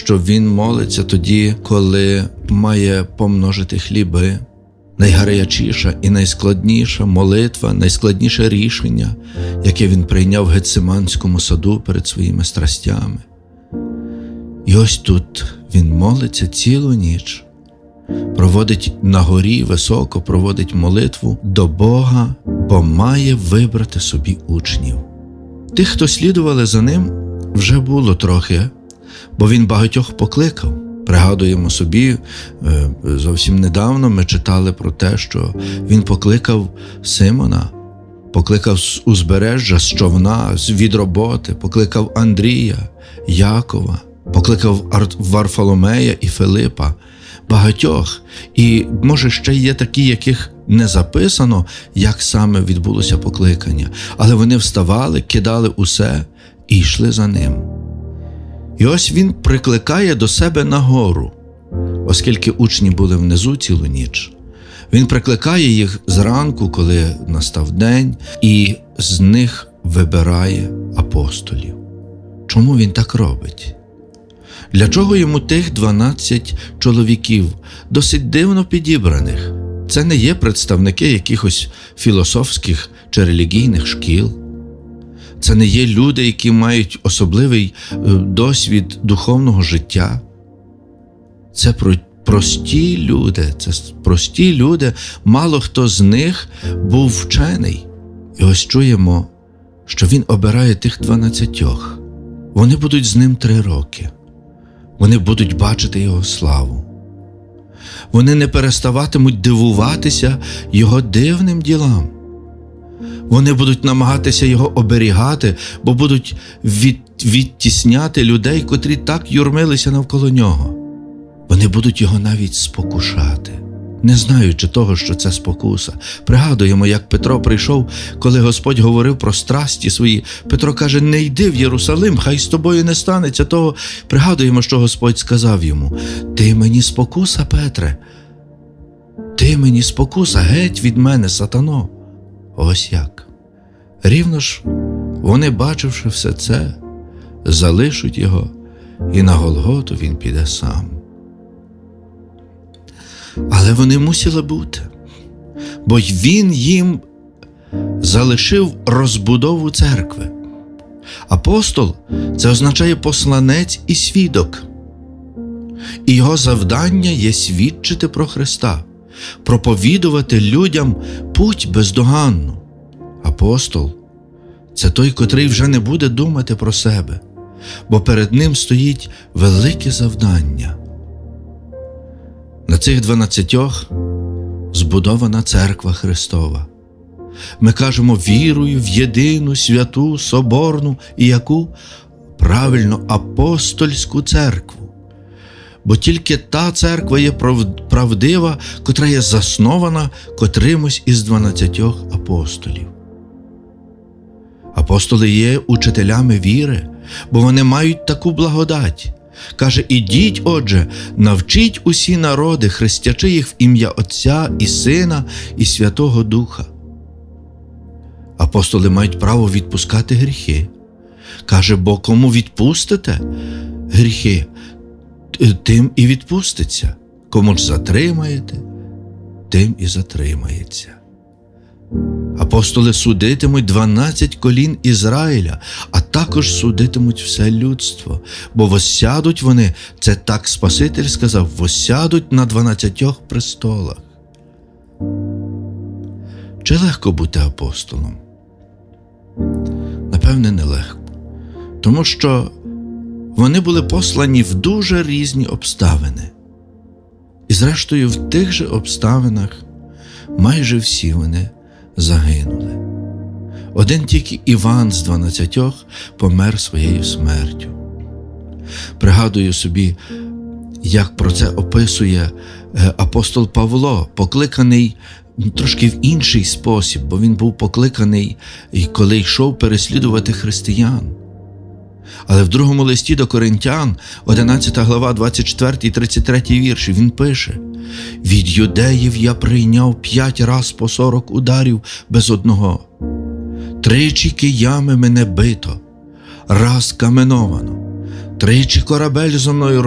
що він молиться тоді, коли має помножити хліби. Найгарячіша і найскладніша молитва, найскладніше рішення, яке він прийняв в Гетсиманському саду перед своїми страстями. І ось тут він молиться цілу ніч, проводить на горі високо, проводить молитву до Бога, бо має вибрати собі учнів. Тих, хто слідували за ним, вже було трохи, бо він багатьох покликав. Пригадуємо собі, зовсім недавно ми читали про те, що він покликав Симона, покликав з узбережжя, з човна, від роботи, покликав Андрія, Якова, покликав Варфоломея і Филипа, багатьох. І, може, ще є такі, яких не записано, як саме відбулося покликання. Але вони вставали, кидали усе і йшли за ним. І ось він прикликає до себе на гору, оскільки учні були внизу цілу ніч. Він прикликає їх зранку, коли настав день, і з них вибирає апостолів. Чому він так робить? Для чого йому тих 12 чоловіків, досить дивно підібраних? Це не є представники якихось філософських чи релігійних шкіл. Це не є люди, які мають особливий досвід духовного життя. Це прості люди, мало хто з них був вчений. І ось чуємо, що він обирає тих 12. Вони будуть з ним 3 роки. Вони будуть бачити його славу. Вони не переставатимуть дивуватися його дивним ділам. Вони будуть намагатися його оберігати, бо будуть відтісняти людей, котрі так юрмилися навколо нього. Вони будуть його навіть спокушати, не знаючи того, що це спокуса. Пригадуємо, як Петро прийшов, коли Господь говорив про страсті свої. Петро каже: не йди в Єрусалим, хай з тобою не станеться того. Пригадуємо, що Господь сказав йому: ти мені спокуса, Петре, ти мені спокуса, геть від мене, сатано. Ось як. Рівно ж вони, бачивши все це, залишать його, і на Голготу він піде сам. Але вони мусили бути, бо він їм залишив розбудову церкви. Апостол – це означає посланець і свідок. І його завдання є свідчити про Христа, проповідувати людям путь бездоганну. Апостол – це той, котрий вже не буде думати про себе, бо перед ним стоїть велике завдання. На цих 12 збудована церква Христова. Ми кажемо: вірую в єдину, святу, соборну і яку? Правильно, апостольську церкву. Бо тільки та церква є правдива, котра є заснована котримось із 12 апостолів. Апостоли є учителями віри, бо вони мають таку благодать. Каже: ідіть, отже, навчіть усі народи, хрестячи їх в ім'я Отця і Сина і Святого Духа. Апостоли мають право відпускати гріхи. Каже: бо кому відпустите гріхи, тим і відпуститься. Кому ж затримаєте, тим і затримається. Апостоли судитимуть 12 колін Ізраїля, а також судитимуть все людство, бо воссядуть вони, це так Спаситель сказав, воссядуть на 12 престолах. Чи легко бути апостолом? Напевне, нелегко. Тому що вони були послані в дуже різні обставини. І зрештою в тих же обставинах майже всі вони загинули. Один тільки Іван з 12 помер своєю смертю. Пригадую собі, як про це описує апостол Павло, покликаний трошки в інший спосіб, бо він був покликаний, коли йшов переслідувати християн. Але в другому листі до Коринтян, 11 глава, 24 і 33 вірші, він пише: «Від юдеїв я прийняв 5 раз по 40 ударів без одного. 3 киями мене бито, раз каменовано, 3 корабель зо мною